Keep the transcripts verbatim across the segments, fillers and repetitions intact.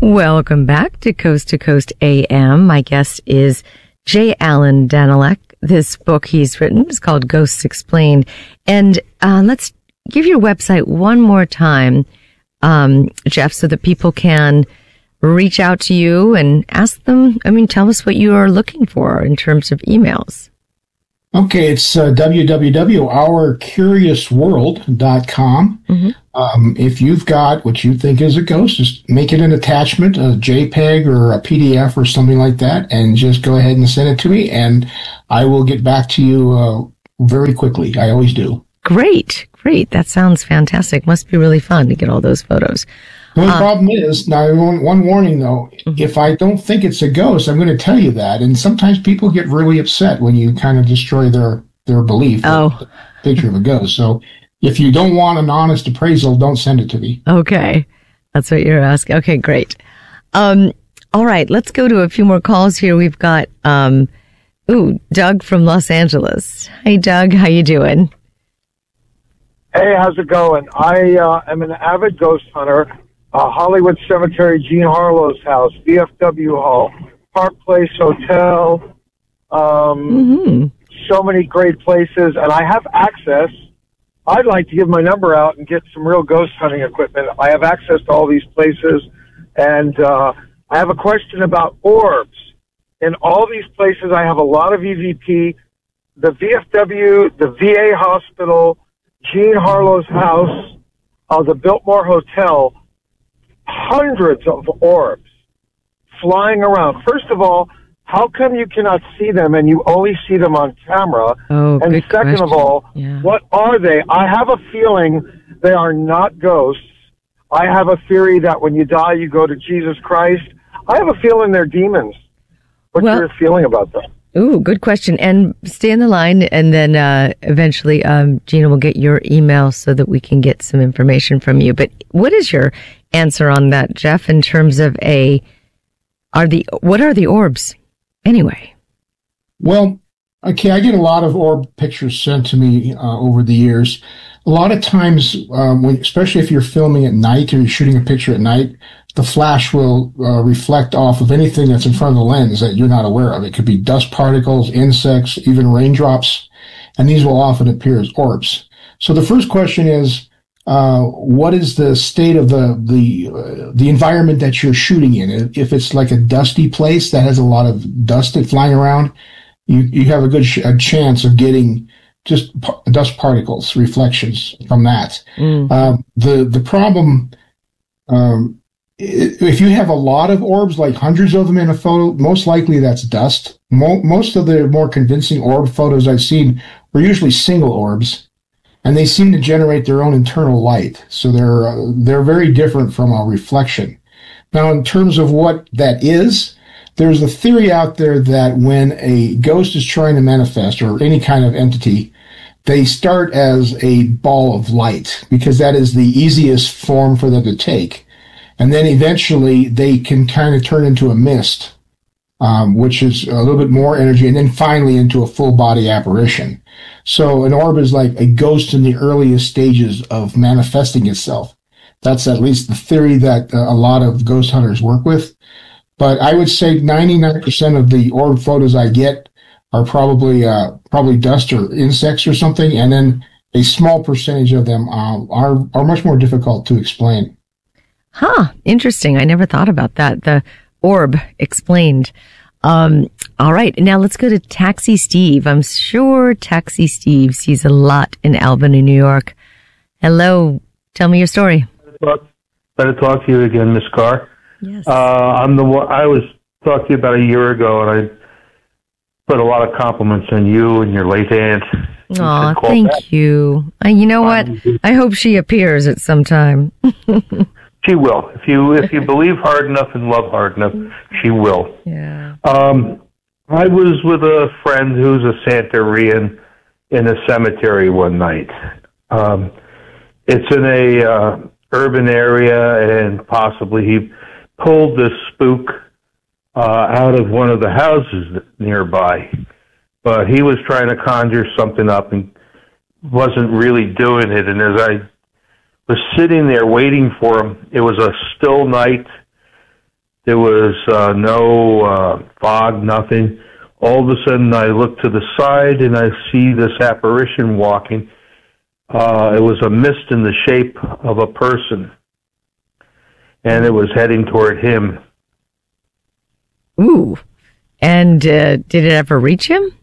Welcome back to Coast to Coast A M. My guest is J. Allen Danilek. This book he's written is called Ghosts Explained. And uh, let's give your website one more time, um, Jeff, so that people can reach out to you and ask them. I mean, tell us what you are looking for in terms of emails. Okay, it's uh, w w w dot our curious world dot com. Mm-hmm. Um, if you've got what you think is a ghost, just make it an attachment, a JPEG or a P D F or something like that, and just go ahead and send it to me, and I will get back to you uh, very quickly. I always do. Great, great. That sounds fantastic. Must be really fun to get all those photos. The only uh, problem is, now one, one warning though, mm-hmm. if I don't think it's a ghost, I'm going to tell you that. And sometimes people get really upset when you kind of destroy their, their belief oh. that the picture of a ghost. So if you don't want an honest appraisal, don't send it to me. Okay. That's what you're asking. Okay, great. Um, all right. Let's go to a few more calls here. We've got, um, ooh, Doug from Los Angeles. Hey, Doug. How you doing? Hey, how's it going? I uh, am an avid ghost hunter. Uh, Hollywood Cemetery, Jean Harlow's house, V F W Hall, Park Place Hotel, um, mm-hmm. so many great places, and I have access. I'd like to give my number out and get some real ghost hunting equipment. I have access to all these places, and uh, I have a question about orbs. In all these places, I have a lot of E V P, the V F W, the V A hospital, Jean Harlow's house, uh, the Biltmore Hotel, hundreds of orbs flying around. First of all, how come you cannot see them and you only see them on camera? Oh, and good second question. of all, yeah. what are they? I have a feeling they are not ghosts. I have a theory that when you die, you go to Jesus Christ. I have a feeling they're demons. What's well, your feeling about them? Ooh, good question. And stay on the line, and then uh, eventually um, Gina will get your email so that we can get some information from you. But what is your answer on that, Jeff, in terms of a, are the, what are the orbs anyway? Well, okay, I get a lot of orb pictures sent to me uh, over the years. A lot of times, um, when, especially if you're filming at night or you're shooting a picture at night, the flash will uh, reflect off of anything that's in front of the lens that you're not aware of. It could be dust particles, insects, even raindrops, and these will often appear as orbs. So the first question is, uh, what is the state of the the uh, the environment that you're shooting in? If it's like a dusty place that has a lot of dust flying around, you you have a good sh- a chance of getting just p- dust particles, reflections from that. Mm. Um, the the problem. Um, If you have a lot of orbs, like hundreds of them in a photo, most likely that's dust. Mo- most of the more convincing orb photos I've seen were usually single orbs, and they seem to generate their own internal light. So they're uh, they're very different from a reflection. Now, in terms of what that is, there's a theory out there that when a ghost is trying to manifest, or any kind of entity, they start as a ball of light, because that is the easiest form for them to take. And then eventually they can kind of turn into a mist, um, which is a little bit more energy, and then finally into a full body apparition. So an orb is like a ghost in the earliest stages of manifesting itself. That's at least the theory that uh, a lot of ghost hunters work with. But I would say ninety-nine percent of the orb photos I get are probably uh, probably dust or insects or something, and then a small percentage of them uh, are are much more difficult to explain. Huh. Interesting. I never thought about that. The orb explained. Um, all right. Now let's go to Taxi Steve. I'm sure Taxi Steve sees a lot in Albany, New York. Hello. Tell me your story. Better talk to you again, Miss Carr. Yes. Uh, I'm the one, I was talking to you about a year ago, and I put a lot of compliments on you and your late aunt. Aw, thank back. you. Uh, you know what? I hope she appears at some time. She will. If you if you believe hard enough and love hard enough, she will. Yeah. Um, I was with a friend who's a Santerian in a cemetery one night. Um, it's in a uh, urban area, and possibly he pulled this spook uh, out of one of the houses nearby. But he was trying to conjure something up and wasn't really doing it. And as I was sitting there waiting for him, it was a still night. There was uh, no uh, fog, nothing. All of a sudden, I look to the side and I see this apparition walking. Uh, it was a mist in the shape of a person, and it was heading toward him. Ooh. And uh, did it ever reach him?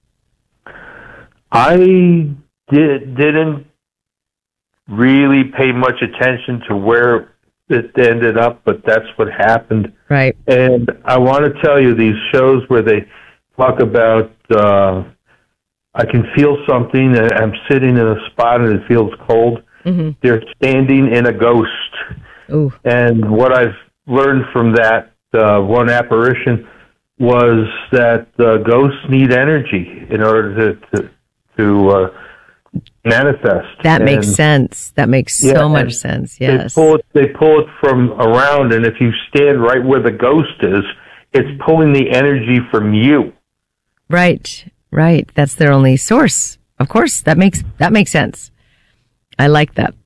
I did, didn't really pay much attention to where it ended up, but that's what happened. Right. And I want to tell you, these shows where they talk about, uh, I can feel something, and I'm sitting in a spot and it feels cold. Mm-hmm. They're standing in a ghost. Ooh. And what I've learned from that uh, one apparition was that uh, ghosts need energy in order to to, to uh, manifest. That and, makes sense. That makes yeah, so much sense. Yes. They pull it. They pull it from around, and if you stand right where the ghost is, it's pulling the energy from you. Right. Right. That's their only source. Of course, that makes that makes sense. I like that.